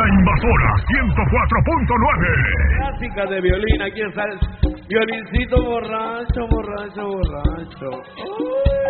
La Invasora 104.9. Clásica de violín, aquí está el violincito borracho, borracho, borracho.